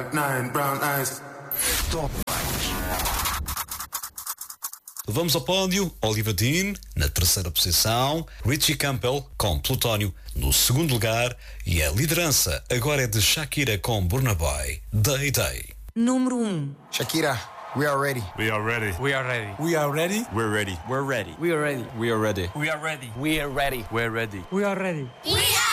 9 brown eyes. Top. Vamos ao pódio, Oliver Dean na terceira posição, Richie Campbell com Plutónio no segundo lugar e a liderança agora é de Shakira com Burna Boy, Day Day. Número 1. Shakira, we are ready. We are ready. We are ready. We are ready. We're ready. We're ready. We are ready. We are ready. We are ready. We are ready. We're ready. We are ready. We are